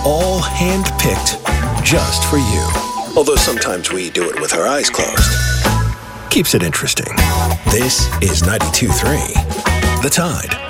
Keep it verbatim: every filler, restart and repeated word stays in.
all hand-picked just for you. Although sometimes we do it with our eyes closed. Keeps it interesting. This is ninety-two point three The Tide.